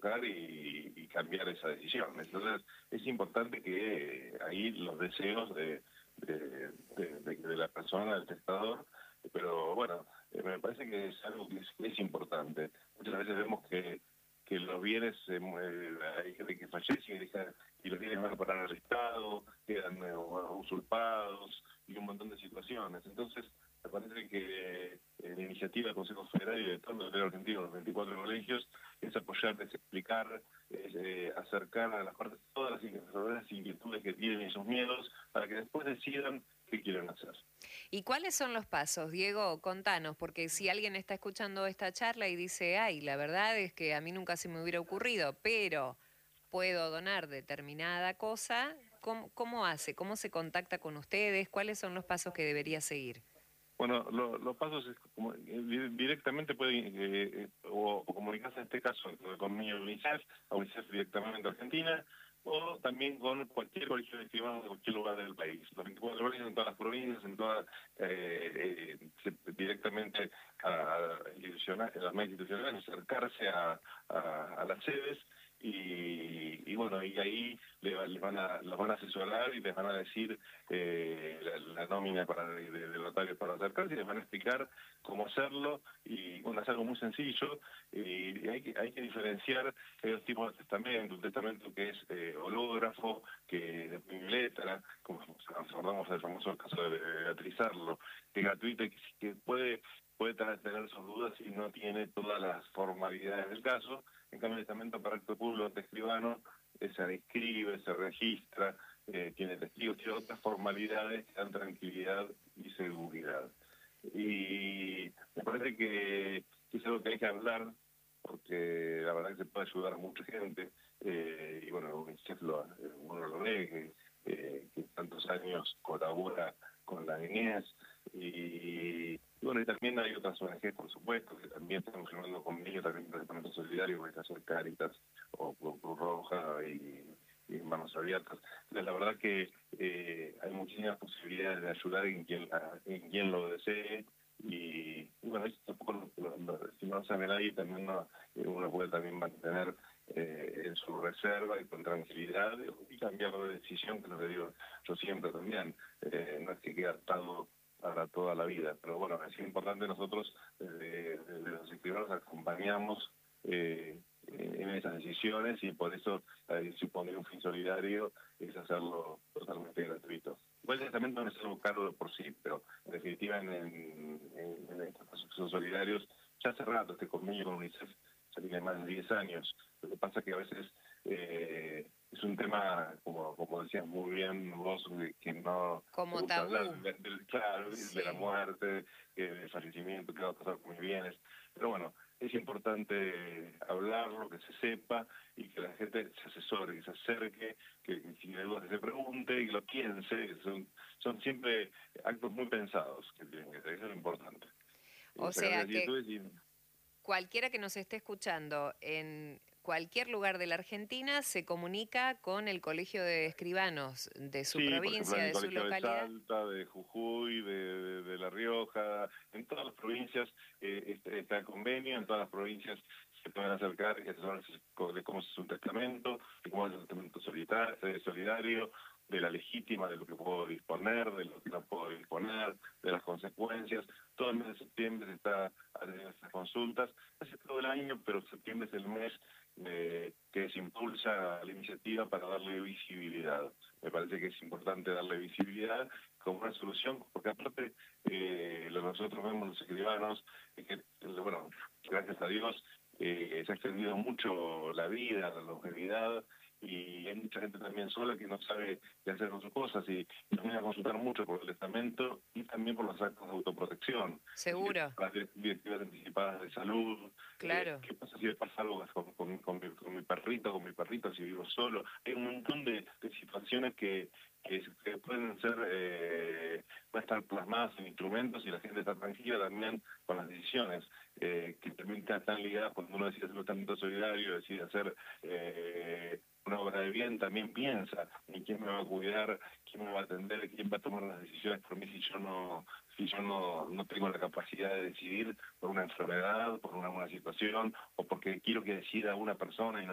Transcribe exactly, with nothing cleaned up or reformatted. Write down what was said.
tocar y, y cambiar esa decisión. Entonces es importante que eh, ahí los deseos de, de, de, de, de la persona, del testador, pero bueno, eh, me parece que es algo que es, que es importante. Muchas veces vemos que que los bienes, eh, hay gente que fallece y, deja, y los bienes van a parar al Estado, quedan eh, usurpados y un montón de situaciones. Entonces, me parece que eh, la iniciativa del Consejo Federal y de todo el argentino, los veinticuatro colegios, es apoyar, es explicar, es eh, acercar a las partes todas las, las inquietudes que tienen y sus miedos para que después decidan qué quieren hacer. ¿Y cuáles son los pasos, Diego? Contanos, porque si alguien está escuchando esta charla y dice, ay, la verdad es que a mí nunca se me hubiera ocurrido, pero puedo donar determinada cosa, ¿cómo, cómo hace? ¿Cómo se contacta con ustedes? ¿Cuáles son los pasos que debería seguir? Bueno, lo, los pasos es como, eh, directamente pueden eh, o, o comunicarse en este caso conmigo, UNICEF, a UNICEF directamente Argentina, o también con cualquier colegio de escribanos de cualquier lugar del país. Los veinticuatro colegios en todas las provincias, en todas, eh, eh, directamente a, a, institucional, a las más institucionales, acercarse a, a, a las sedes y, y bueno, y ahí le, le van a, los van a asesorar y les van a decir eh, la, la nómina para de, de notarios para acercarse y les van a explicar cómo hacerlo y bueno, es algo muy sencillo y hay que, hay que diferenciar hay dos tipos de testamento, un testamento que es eh, hológrafo, que de puño y letra, como nos acordamos del famoso caso de Beatriz Arlo, que es gratuito y que, que puede puede tener sus dudas y no tiene todas las formalidades del caso. En cambio, el testamento para acto público de escribano eh, se inscribe, se registra, eh, tiene testigos, tiene otras formalidades que dan tranquilidad y seguridad. Y me parece que, que es algo que hay que hablar, porque la verdad que se puede ayudar a mucha gente, eh, y bueno, UNICEF lo, uno lo ve, que, eh, que tantos años colabora con la niñez, y, y bueno, y también hay otras O N G, por supuesto, que también están firmando conmigo, también el Departamento Solidario, como el caso de Cáritas, o Cruz Roja, y, y Manos Abiertas. Entonces, la verdad que eh, hay muchísimas posibilidades de ayudar en quien, a, en quien lo desee, y, y bueno, eso tampoco, lo, lo, lo, si no sabe nadie, también no, uno puede también mantener eh, en su reserva y con tranquilidad y cambiar de decisión, que es lo que digo yo siempre también, eh, no es que quede atado para toda la vida, pero bueno, es importante nosotros desde, desde los escribanos acompañamos eh, en esas decisiones y por eso eh, suponer un fin solidario es hacerlo totalmente gratuito. Igual el testamento no es algo caro de por sí, pero en definitiva en, en, en, en estos casos que son solidarios, ya hace rato este convenio con UNICEF ya tiene más de diez años. Lo que pasa es que a veces eh, es un tema, como, como decías muy bien vos, que no te Como gusta hablar, tabú. de, de, claro, Sí. de la muerte, del fallecimiento, qué va a pasar con mis bienes. Pero bueno, es importante hablarlo, que se sepa y que la gente se asesore, que se acerque, que, que si hay dudas que se pregunte y que lo piense. Son, son siempre actos muy pensados que tienen que ser, eso es lo importante. O Y sacar sea las que inquietudes y cualquiera que nos esté escuchando en cualquier lugar de la Argentina se comunica con el Colegio de Escribanos de su sí, por ejemplo, provincia, en el de su colegio de localidad. Salta, de Jujuy, de, de, de La Rioja, en todas las provincias eh, este, está el convenio, en todas las provincias se pueden acercar y asesorarse de cómo es un testamento, de cómo es el testamento solidario, solidario, de la legítima, de lo que puedo disponer, de lo que no puedo disponer, de las consecuencias. Todo el mes de septiembre se está haciendo estas consultas, hace todo el año, pero septiembre es el mes eh, que se impulsa la iniciativa para darle visibilidad. Me parece que es importante darle visibilidad como una solución, porque aparte eh, lo que nosotros vemos los escribanos es que, bueno, gracias a Dios eh, se ha extendido mucho la vida, la longevidad, y hay mucha gente también sola que no sabe qué hacer con sus cosas y nos viene a consultar mucho por el testamento y también por los actos de autoprotección. Es decir, Seguro, las directivas anticipadas de salud, eh, claro. qué pasa si me pasa algo con, con, con, mi, con mi perrito, con mi perrito, si vivo solo. Hay un montón de, de situaciones que, que, que pueden ser, eh, pueden estar plasmadas en instrumentos y la gente está tranquila también con las decisiones, eh, que también están ligadas cuando uno decide hacer un testamento solidario, decide hacer eh, una obra de bien, también piensa en quién me va a cuidar, quién me va a atender, quién va a tomar las decisiones por mí si yo no si yo no, no tengo la capacidad de decidir por una enfermedad, por una buena situación, o porque quiero que decida una persona y no